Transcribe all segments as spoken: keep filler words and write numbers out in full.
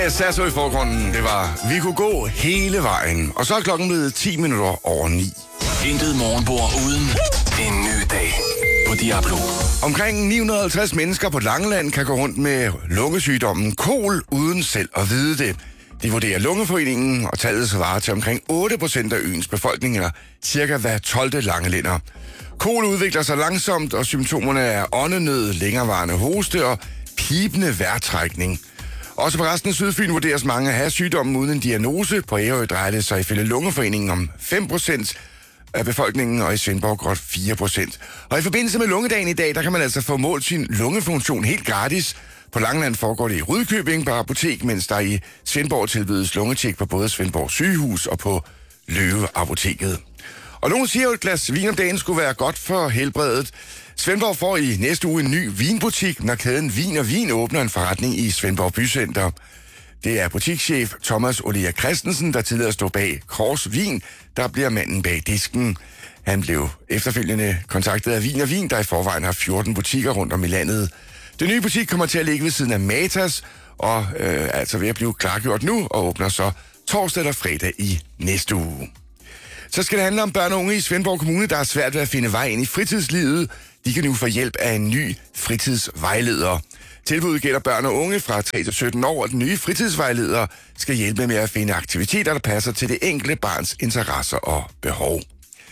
Jeg så i forgrunden, det var, vi kunne gå hele vejen. Og så er klokken blevet ti minutter over ni. Intet morgenbord uden en ny dag på Diablo. Omkring ni hundrede og halvtreds mennesker på Langeland kan gå rundt med lungesygdommen kol uden selv at vide det. De vurderer Lungeforeningen, og tallet svarer til omkring otte procent af øens befolkning, eller cirka hver tolvte langelænder. Kol udvikler sig langsomt, og symptomerne er åndenød, længerevarende hoste og pibende vejrtrækning. Også på resten af Sydfyn vurderes mange at have sygdommen uden en diagnose. På Ærø drejer det sig ifølge Lungeforeningen om fem procent af befolkningen, og i Svendborg godt fire procent. Og i forbindelse med lungedagen i dag, der kan man altså få målt sin lungefunktion helt gratis. På Langeland foregår det i Rudkøbing på apotek, mens der i Svendborg tilbydes lungetjek på både Svendborg sygehus og på Løve Apoteket. Og nogen siger jo, at et glas vin om dagen skulle være godt for helbredet. Svendborg får i næste uge en ny vinbutik, når kæden Vin og Vin åbner en forretning i Svendborg Bycenter. Det er butikschef Thomas Olea Christensen, der tidligere stod bag Kors Vin, der bliver manden bag disken. Han blev efterfølgende kontaktet af Vin og Vin, der i forvejen har fjorten butikker rundt om i landet. Den nye butik kommer til at ligge ved siden af Matas, og øh, altså ved at blive klargjort nu, og åbner så torsdag og fredag i næste uge. Så skal det handle om børn og unge i Svendborg Kommune, der er svært ved at finde vej ind i fritidslivet. De kan nu få hjælp af en ny fritidsvejleder. Tilbuddet gælder børn og unge fra tre til sytten år, og den nye fritidsvejleder skal hjælpe med at finde aktiviteter, der passer til det enkelte barns interesser og behov.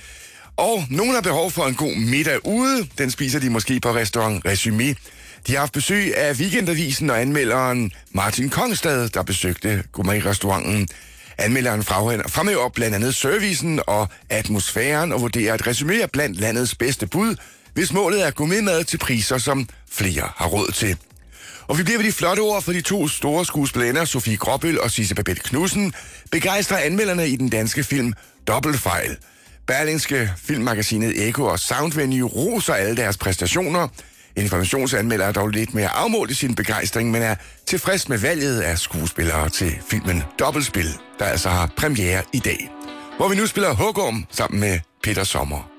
Og nogen har behov for en god middag ude. Den spiser de måske på restaurant Resumé. De har haft besøg af Weekendavisen og anmelderen Martin Kongstad, der besøgte gourmet-restauranten. Anmelderen fremhæver blandt andet servicen og atmosfæren og vurderer, at Resumé er blandt landets bedste bud, hvis målet er gourmetmad til priser, som flere har råd til. Og vi bliver ved de flotte ord for de to store skuespillere, Sofie Gråbøl og Sisse Babette Knudsen, begejstrer anmelderne i den danske film Dobbeltfejl. Berlingske filmmagasinet Eko og Soundvenue roser alle deres præstationer. Informationsanmelder er dog lidt mere afmålt i sin begejstring, men er tilfreds med valget af skuespillere til filmen Dobbeltspil, der altså har premiere i dag. Hvor vi nu spiller Hugorm sammen med Peter Sommer.